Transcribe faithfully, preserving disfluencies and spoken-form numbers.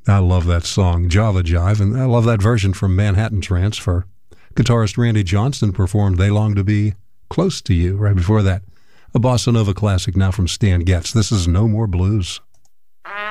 I love that song, Java Jive, and I love that version from Manhattan Transfer. Guitarist Randy Johnston performed They Long to Be Close to You right before that. A bossa nova classic now from Stan Getz. This is No More Blues.